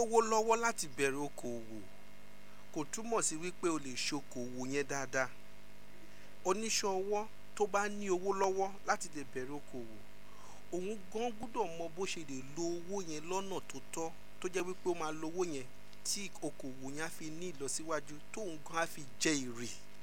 lówó lọ́wọ́ láti bẹ̀rẹ̀ okòwò kò túmọ̀ sí wípé o lè ṣokòwò yẹn dáadáa. Oníṣẹ́ ọwọ́ tó bá ní owó lọ́wọ́ láti lè bẹ̀rẹ̀ okòwò, òun gan gbọ́dọ̀ mọ bó ṣe lè lo owó yẹn lọ́nà tó tọ́, tó jẹ́ wípé ó máa lo owó yẹn tí okòwò yẹn á fi ní ìlọsíwájú, tóun gan á fi jẹ èrè.